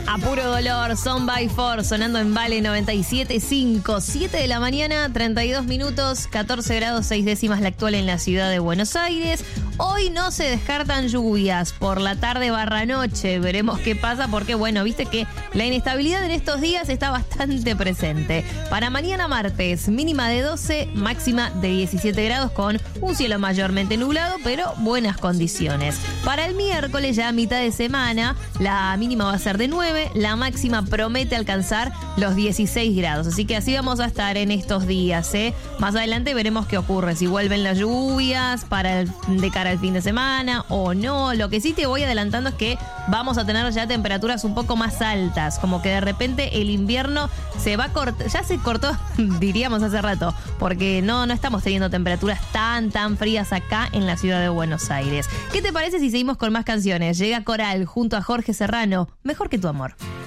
A puro dolor, Son by Four, sonando en Vale 97.5, 7 de la mañana, 32 minutos, 14 grados 6 décimas la actual en la ciudad de Buenos Aires. Hoy no se descartan lluvias, por la tarde barra noche, veremos qué pasa porque, bueno, viste que la inestabilidad en estos días está bastante presente. Para mañana martes, mínima de 12, máxima de 17 grados con un cielo mayormente nublado, pero buenas condiciones. Para el miércoles, ya a mitad de semana, la mínima va a ser de 9, la máxima promete alcanzar los 16 grados. Así que así vamos a estar en estos días, ¿eh? Más adelante veremos qué ocurre, si vuelven las lluvias de cara al fin de semana o no. Lo que sí te voy adelantando es que vamos a tener ya temperaturas un poco más altas, como que de repente el invierno se va a cortar, ya se cortó, diríamos hace rato, porque no estamos teniendo temperaturas tan frías acá en la ciudad de Buenos Aires. ¿Qué te parece si seguimos con más canciones? Llega Coral junto a Jorge Serrano, Mejor que tu amor.